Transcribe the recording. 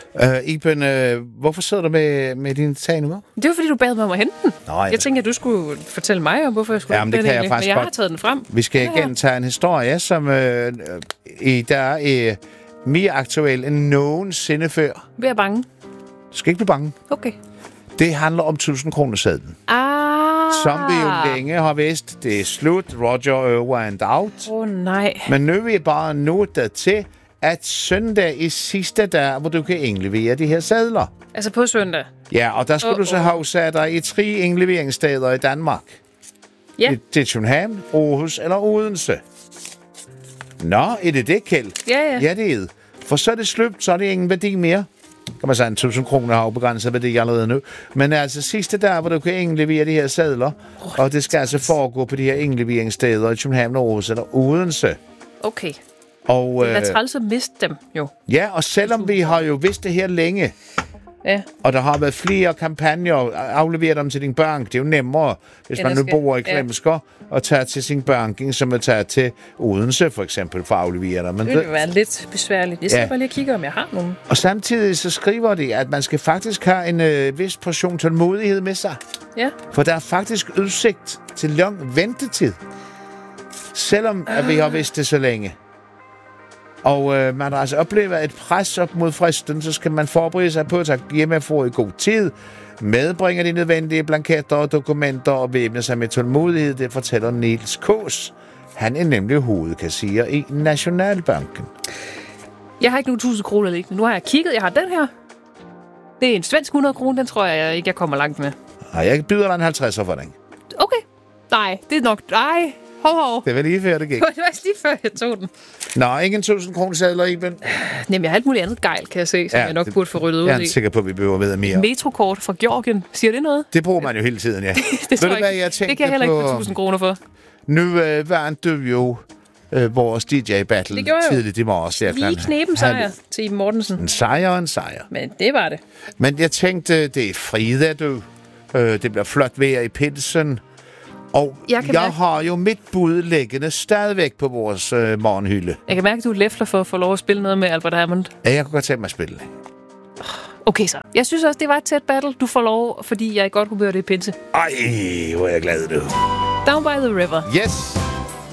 Iben, hvorfor sidder du med din tag nu? Det var fordi, du bad mig om at hente den. Nå, ja. Jeg tænkte, at du skulle fortælle mig om, hvorfor jeg skulle Jamen, det kan jeg faktisk men jeg godt. har taget den frem. Vi skal igen tage en historie, som der er mere aktuel end nogensinde før. Bliver jeg bange? Du skal ikke blive bange. Okay. Det handler om 1000-kronersedlen. Som vi jo længe har vidst, det er slut. Roger over and out. Nej. Men nu er vi bare nået til, at søndag er sidste dag, hvor du kan indlevere de her sedler. Altså på søndag? Ja, og der skal du så have sat dig i 3 indleveringssteder i Danmark. Ja. Det er København, Aarhus eller Odense. Nå, er det, Kjeld? Ja. Ja, det er det. For så er det slut, så er det ingen værdi mere. Kan man sige, 1000 kroner har jo begrænset værdi allerede nu. Men altså sidste dag, hvor du kan indlevere de her sedler, og det skal altså foregå på de her indleveringssteder i København, Aarhus eller Odense. Okay. Og, det er træls at miste dem, jo. Ja, og selvom vi har jo vidst det her længe, og der har været flere kampagner, aflevere dem til din bank. Det er jo nemmere, hvis man nu bor i Klemsker, og tager til sin banking, som at tage til Odense, for eksempel, for at aflevere dem. Men det vil være lidt besværligt. Jeg skal bare lige kigge, om jeg har nogen. Og samtidig så skriver de, at man skal faktisk have en vis portion tålmodighed med sig. Ja. For der er faktisk udsigt til lang ventetid. Selvom at vi har vidst det så længe. Og man altså oplever et pres op mod fristen, så skal man forberede sig på at tage hjemmefra i god tid, medbringe de nødvendige blanketter og dokumenter og væbne sig med tålmodighed, det fortæller Niels Kås. Han er nemlig hovedkassier i Nationalbanken. Jeg har ikke nogen 1000 kroner liggende. Nu har jeg kigget, jeg har den her. Det er en svensk 100 kroner, den tror jeg ikke, jeg kommer langt med. Nej, jeg byder dig en 50'er for den. Okay. Nej, det er nok... Nej, hov. Det var lige før, det gik. Det var lige før, jeg tog den. Nå, ikke en 1000 kroner sadler, Iben. Jamen, jeg har alt muligt andet gejl, kan jeg se, som jeg nok burde få ryddet ud i. Jeg er sikker på, at vi behøver ved mere. Metrokort fra Georgien. Siger det noget? Det bruger man jo hele tiden, ja. det tror jeg ikke. Det kan jeg heller ikke få 1000 kroner for. Nu vandt du jo vores DJ-battle tidligt i morges. Lige knepen sejr til Iben Mortensen. En sejr. Men det var det. Men jeg tænkte, det er Frida, du. Det bliver flot vejr i pinsen. Og jeg har jo mit bud liggende stadigvæk på vores morgenhylde. Jeg kan mærke, at du læfler for at få lov at spille noget med Albert Hammond. Ja, jeg kunne godt tænke mig at spille. Okay så. Jeg synes også, det var et tæt battle. Du får lov, fordi jeg er i godt humør, det er pinse. Ej, hvor er jeg glad, du. Down by the river. Yes.